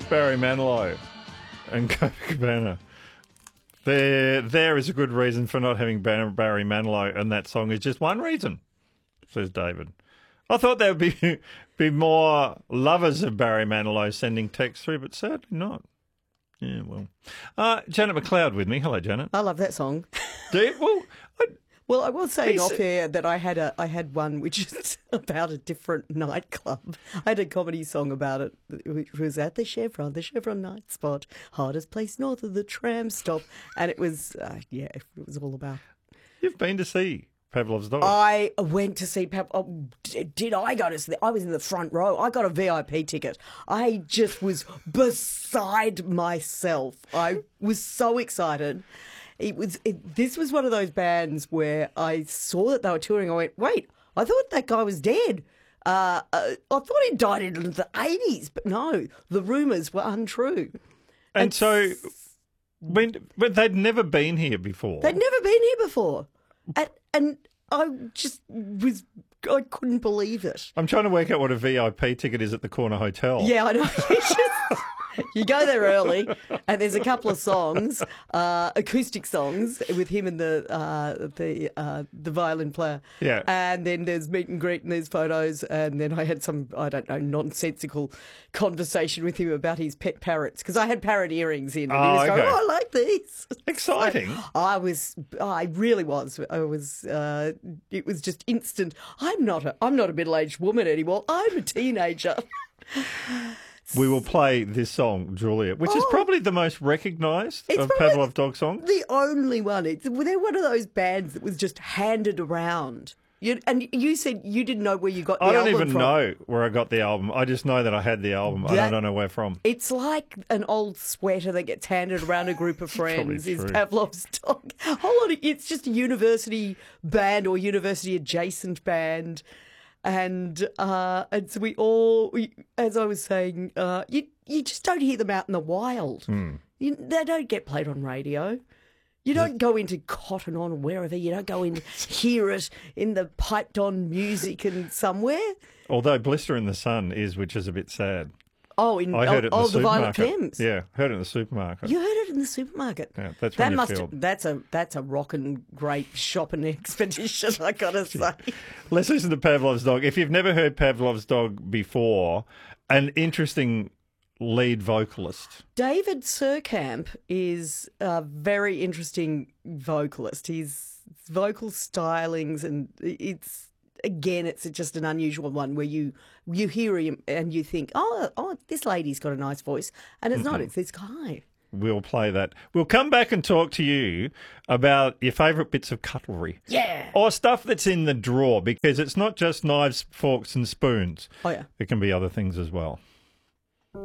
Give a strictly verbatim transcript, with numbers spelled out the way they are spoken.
Barry Manilow and Copacabana. There, there is a good reason for not having Barry Manilow, and that song is just one reason, says David. I thought there would be be more lovers of Barry Manilow sending texts through, but sadly not. Yeah, well. Uh, Janet McLeod with me. Hello, Janet. I love that song. Do you? Well, I, Well, I was saying He's- off air that I had a I had one which is about a different nightclub. I had a comedy song about it, which was at the Chevron, the Chevron night spot, hardest place north of the tram stop, and it was uh, yeah, it was all about. you've been to see Pavlov's Dog. I went to see Pep. Oh, d- did I go to see? I was in the front row. I got a V I P ticket. I just was beside myself. I was so excited. It was. It, this was one of those bands where I saw that they were touring. I went, wait, I thought that guy was dead. Uh, uh, I thought he died in the eighties, but no, the rumours were untrue. and so, when, but they'd never been here before. They'd never been here before, and, and I just was. I couldn't believe it. I'm trying to work out what a V I P ticket is at the Corner Hotel. Yeah, I know. You go there early, and there's a couple of songs, uh, acoustic songs, with him and the uh, the uh, the violin player. Yeah. And then there's meet and greet, and there's photos, and then I had some, I don't know, nonsensical conversation with him about his pet parrots, because I had parrot earrings in, and he Oh, was going, okay. oh, I like these. Exciting. I was, I really was. I was. Uh, it was just instant. I'm not a, I'm not a middle-aged woman anymore. I'm a teenager. We will play this song, Juliet, which is Oh. probably the most recognised It's of probably Pavlov Dog songs. The only one. It's, they're one of those bands that was just handed around. You, and you said you didn't know where you got the I don't album even from. know where I got the album. I just know that I had the album. I That- don't know where from. It's like an old sweater that gets handed around a group of friends. Is true. Pavlov's Dog. A whole lot of, it's just a university band or university adjacent band. And uh, and so we all, we, as I was saying, uh, you you just don't hear them out in the wild. Hmm. You, they don't get played on radio. You don't go into Cotton On or wherever. You don't go in hear it in the piped on music and somewhere. Although Blister in the Sun is, which is a bit sad. Oh, in I heard it in oh, the the Violet supermarket. Femmes. Yeah, heard it in the supermarket. You heard it in the supermarket. Yeah, that's that when you must feel- that's a that's a rockin' great shopping expedition, I gotta say. Let's listen to Pavlov's Dog. If you've never heard Pavlov's Dog before, an interesting lead vocalist. David Surkamp is a very interesting vocalist. His vocal stylings, and it's again, it's just an unusual one where you you hear him and you think, oh, oh, this lady's got a nice voice, and it's not. It's this guy. We'll play that. We'll come back and talk to you about your favourite bits of cutlery. Yeah. Or stuff that's in the drawer, because it's not just knives, forks and spoons. Oh yeah. It can be other things as well.